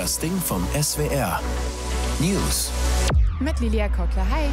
Das Ding vom SWR. News. Mit Lilia Kockler. Hi.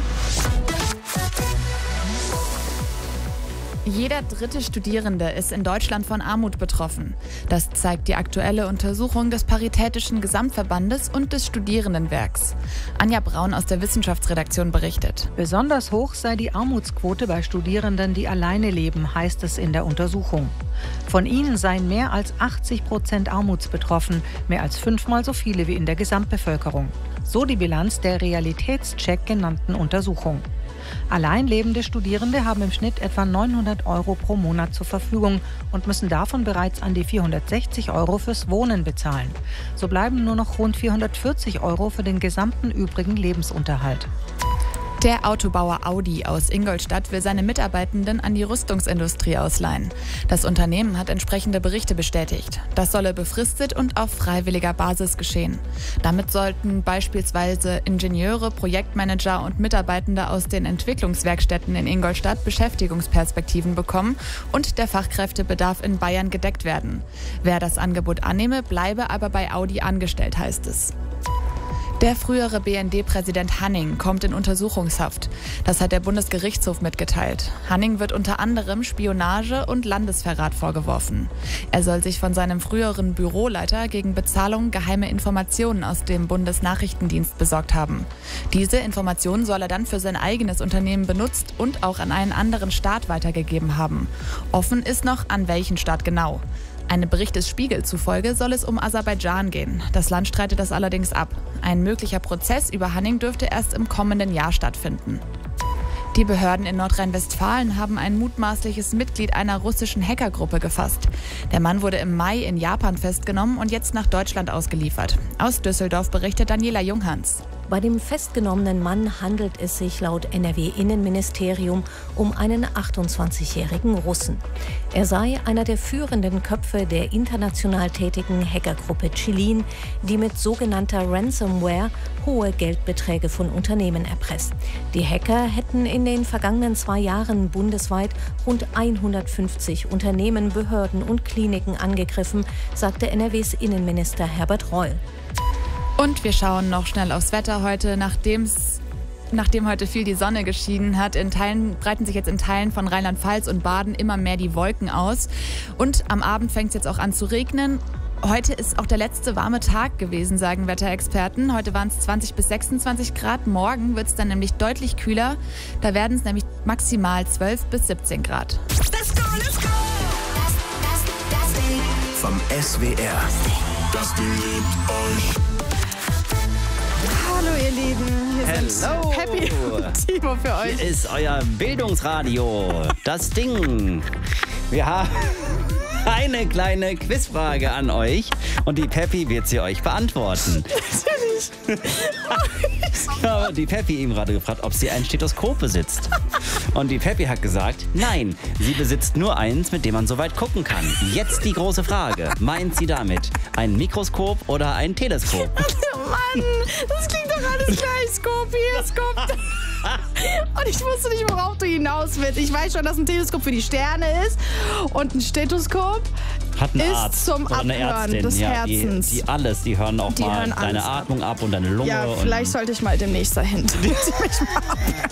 Jeder dritte Studierende ist in Deutschland von Armut betroffen. Das zeigt die aktuelle Untersuchung des Paritätischen Gesamtverbandes und des Studierendenwerks. Anja Braun aus der Wissenschaftsredaktion berichtet. Besonders hoch sei die Armutsquote bei Studierenden, die alleine leben, heißt es in der Untersuchung. Von ihnen seien mehr als 80% armutsbetroffen, mehr als 5-mal so viele wie in der Gesamtbevölkerung. So die Bilanz der Realitätscheck genannten Untersuchung. Allein lebende Studierende haben im Schnitt etwa 900 € pro Monat zur Verfügung und müssen davon bereits an die 460 € fürs Wohnen bezahlen. So bleiben nur noch rund 440 € für den gesamten übrigen Lebensunterhalt. Der Autobauer Audi aus Ingolstadt will seine Mitarbeitenden an die Rüstungsindustrie ausleihen. Das Unternehmen hat entsprechende Berichte bestätigt. Das solle befristet und auf freiwilliger Basis geschehen. Damit sollten beispielsweise Ingenieure, Projektmanager und Mitarbeitende aus den Entwicklungswerkstätten in Ingolstadt Beschäftigungsperspektiven bekommen und der Fachkräftebedarf in Bayern gedeckt werden. Wer das Angebot annehme, bleibe aber bei Audi angestellt, heißt es. Der frühere BND-Präsident Hanning kommt in Untersuchungshaft. Das hat der Bundesgerichtshof mitgeteilt. Hanning wird unter anderem Spionage und Landesverrat vorgeworfen. Er soll sich von seinem früheren Büroleiter gegen Bezahlung geheime Informationen aus dem Bundesnachrichtendienst besorgt haben. Diese Informationen soll er dann für sein eigenes Unternehmen benutzt und auch an einen anderen Staat weitergegeben haben. Offen ist noch, an welchen Staat genau. Einem Bericht des Spiegel zufolge soll es um Aserbaidschan gehen. Das Land streitet das allerdings ab. Ein möglicher Prozess über Hanning dürfte erst im kommenden Jahr stattfinden. Die Behörden in Nordrhein-Westfalen haben ein mutmaßliches Mitglied einer russischen Hackergruppe gefasst. Der Mann wurde im Mai in Japan festgenommen und jetzt nach Deutschland ausgeliefert. Aus Düsseldorf berichtet Daniela Junghans. Bei dem festgenommenen Mann handelt es sich laut NRW-Innenministerium um einen 28-jährigen Russen. Er sei einer der führenden Köpfe der international tätigen Hackergruppe Chilin, die mit sogenannter Ransomware hohe Geldbeträge von Unternehmen erpresst. Die Hacker hätten in den vergangenen 2 Jahren bundesweit rund 150 Unternehmen, Behörden und Kliniken angegriffen, sagte NRWs Innenminister Herbert Reul. Und wir schauen noch schnell aufs Wetter heute. Nachdem heute viel die Sonne geschienen hat, breiten sich jetzt in Teilen von Rheinland-Pfalz und Baden immer mehr die Wolken aus. Und am Abend fängt es jetzt auch an zu regnen. Heute ist auch der letzte warme Tag gewesen, sagen Wetterexperten. Heute waren es 20 bis 26 Grad. Morgen wird es dann nämlich deutlich kühler. Da werden es nämlich maximal 12 bis 17 Grad. Let's go, let's go! Das Ding vom SWR. Das Ding liebt euch. Hallo ihr Lieben, hier sind Peppy und Timo für euch. Hier ist euer Bildungsradio, das Ding. Wir haben eine kleine Quizfrage an euch und die Peppy wird sie euch beantworten. Natürlich. Ich habe die Peppy eben gerade gefragt, ob sie ein Stethoskop besitzt. Und die Peppy hat gesagt, nein, sie besitzt nur eins, mit dem man so weit gucken kann. Jetzt die große Frage, meint sie damit ein Mikroskop oder ein Teleskop? Oh Mann, das klingt doch alles gleich. Skop. Und ich wusste nicht, worauf du hinaus willst. Ich weiß schon, dass ein Teleskop für die Sterne ist und ein Stethoskop hat einen ist Arzt zum oder eine Abhören Ärztin, des Herzens. Die hören auch Die mal hören deine alles ab. Atmung ab und deine Lunge. Ja, vielleicht sollte ich mal demnächst dahin.